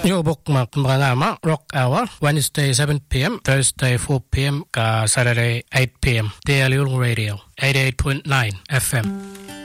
Yung bukmak mga Rock Hour, Wednesday 7 p.m., Thursday 4 p.m., Saturday 8 p.m. Daily Radio, 88.9 FM.